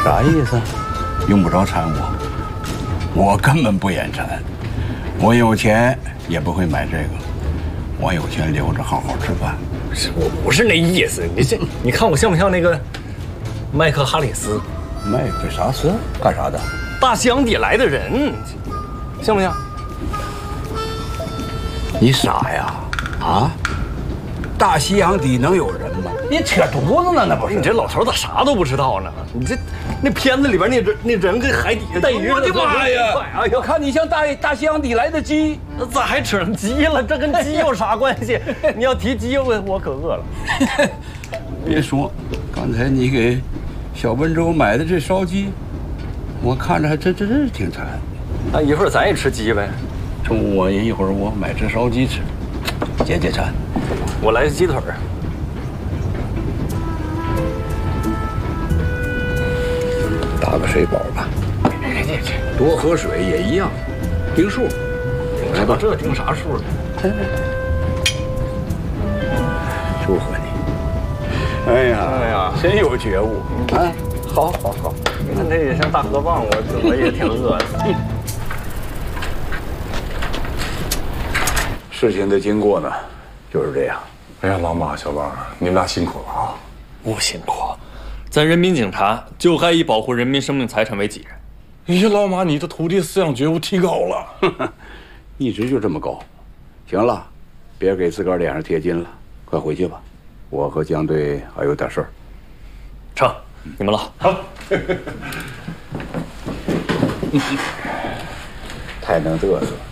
啥意思？用不着缠我根本不眼馋。我有钱也不会买这个，我有钱留着好好吃饭。 我不是那意思，你看我像不像那个麦克哈里斯？ 麦克啥斯干啥的？ 大西洋底来的人，像不像？ 你傻呀？啊？大西洋底能有人吗？你扯犊子呢，那不是？ 你这老头咋啥都不知道呢？你这那片子里边那人跟海底下带鱼似的。我的妈呀！哎呀， 我看你像大西洋底来的鸡， 咋还扯上鸡了？这跟鸡有啥关系？你要提鸡，我可饿了。 别说，刚才你给小温州买的这烧鸡，我看着还真是挺馋。 那一会儿咱也吃鸡呗。 中午一会儿我买只烧鸡吃，解馋。 我来个鸡腿儿。 打个水饱吧。多喝水也一样，定数。 来吧，这定啥数？ 祝贺你！哎呀，真有觉悟啊！好。 你看这也像大河蚌，我也挺饿的。 事情的经过呢，就是这样。 哎呀，老马、小王，你们俩辛苦了啊！ 不辛苦，咱人民警察就该以保护人民生命财产为己任。 哎呀，老马，你的徒弟思想觉悟提高了， 一直就这么高。行了，别给自个儿脸上贴金了，快回去吧。我和江队还有点事儿。 成，你们了。 好。 太能嘚瑟了。